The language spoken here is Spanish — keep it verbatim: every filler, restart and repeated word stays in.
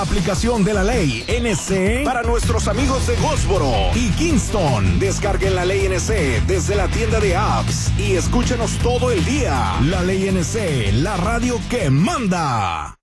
Aplicación de la ley N C para nuestros amigos de Goldsboro y Kingston. Descarguen la ley N C desde la tienda de apps y escúchenos todo el día. La ley N C, la radio que manda.